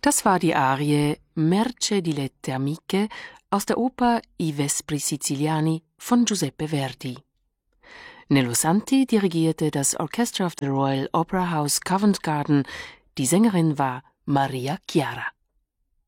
Das war die Arie Merce dilette amiche aus der Oper I Vespri Siciliani von Giuseppe Verdi. Nello Santi dirigierte das Orchestra of the Royal Opera House Covent Garden. Die Sängerin war Maria Chiara.